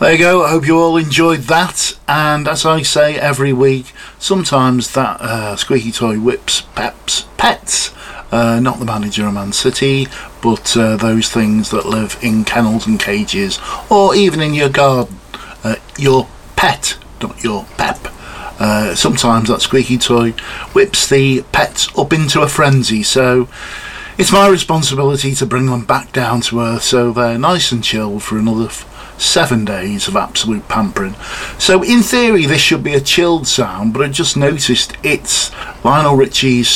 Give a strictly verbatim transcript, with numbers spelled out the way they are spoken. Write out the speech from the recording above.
There you go. I hope you all enjoyed that. And as I say every week, sometimes that uh, squeaky toy whips peps, pets. Uh, not the manager of Man City, but uh, those things that live in kennels and cages, or even in your garden. Uh, your pet, not your pep. Uh, sometimes that squeaky toy whips the pets up into a frenzy, so it's my responsibility to bring them back down to earth so they're nice and chilled for another f- seven days of absolute pampering. So in theory this should be a chilled sound, but I just noticed it's Lionel Richie's